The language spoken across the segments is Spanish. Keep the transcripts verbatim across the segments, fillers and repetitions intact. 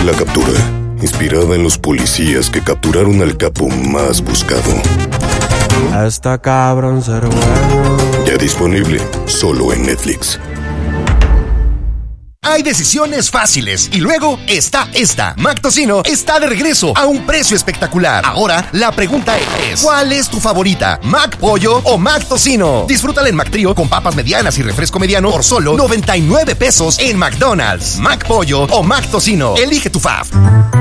La Captura, inspirada en los policías que capturaron al capo más buscado. Está cabrón ser bueno. Ya disponible, solo en Netflix. Hay decisiones fáciles y luego está esta. Mac Tocino está de regreso a un precio espectacular. Ahora la pregunta es, ¿cuál es tu favorita? ¿Mac Pollo o Mac Tocino? Disfrútala en Mac Trío con papas medianas y refresco mediano por solo noventa y nueve pesos en McDonald's. Mac Pollo o Mac Tocino. Elige tu fave.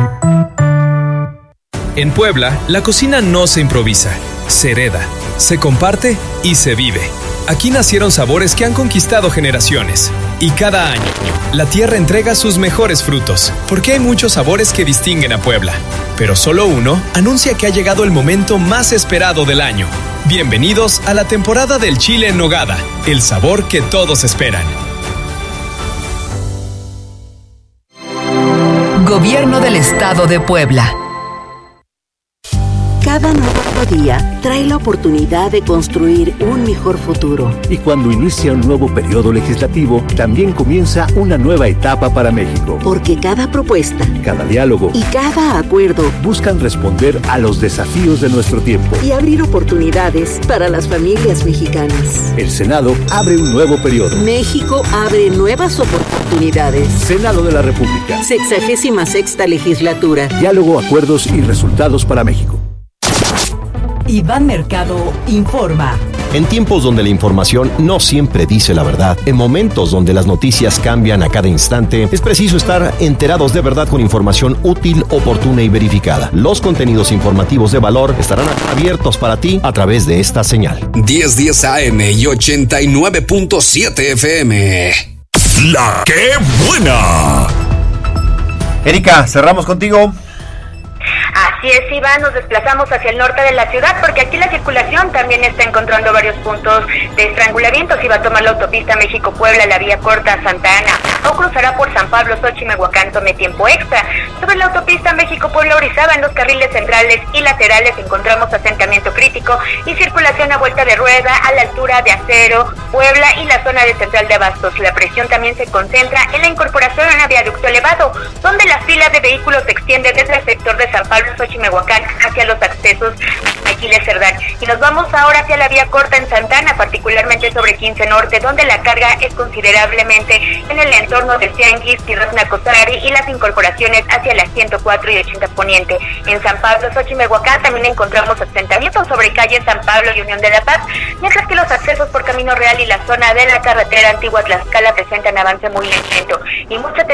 En Puebla, la cocina no se improvisa, se hereda, se comparte y se vive. Aquí nacieron sabores que han conquistado generaciones. Y cada año, la tierra entrega sus mejores frutos, porque hay muchos sabores que distinguen a Puebla. Pero solo uno anuncia que ha llegado el momento más esperado del año. Bienvenidos a la temporada del chile en nogada, el sabor que todos esperan. Gobierno del Estado de Puebla. Cada nuevo día trae la oportunidad de construir un mejor futuro. Y cuando inicia un nuevo periodo legislativo, también comienza una nueva etapa para México. Porque cada propuesta, cada diálogo y cada acuerdo buscan responder a los desafíos de nuestro tiempo y abrir oportunidades para las familias mexicanas. El Senado abre un nuevo periodo. México abre nuevas oportunidades. Senado de la República. Sexagésima sexta legislatura. Diálogo, acuerdos y resultados para México. Iván Mercado informa. En tiempos donde la información no siempre dice la verdad, en momentos donde las noticias cambian a cada instante, es preciso estar enterados de verdad con información útil, oportuna y verificada. Los contenidos informativos de valor estarán abiertos para ti a través de esta señal. diez diez A M y ochenta y nueve punto siete F M. La que buena. Erika, cerramos contigo. Así es, Iván, nos desplazamos hacia el norte de la ciudad porque aquí la circulación también está encontrando varios puntos de estrangulamiento. Si va a tomar la autopista México-Puebla, la vía corta Santa Ana, o cruzará por San Pablo, Xochimehuacán, tome tiempo extra. Sobre la autopista México-Puebla-Orizaba, en los carriles centrales y laterales encontramos asentamiento crítico y circulación a vuelta de rueda a la altura de Acero, Puebla y la zona de Central de Abastos. La presión también se concentra en la incorporación a viaducto elevado, donde la fila de vehículos se extiende desde el sector de San Pablo, Xochimehuacán, hacia los accesos a Aquiles Cerdán. Y nos vamos ahora hacia la vía corta en Santana, particularmente sobre quince Norte, donde la carga es considerablemente en el entorno del Tianguis, Tierras Nacosari y las incorporaciones hacia la ciento cuatro y ochenta Poniente. En San Pablo, Xochimehuacán, también encontramos asentamientos sobre calle San Pablo y Unión de la Paz, mientras que los accesos por Camino Real y la zona de la carretera Antigua Tlaxcala presentan avance muy lento y mucha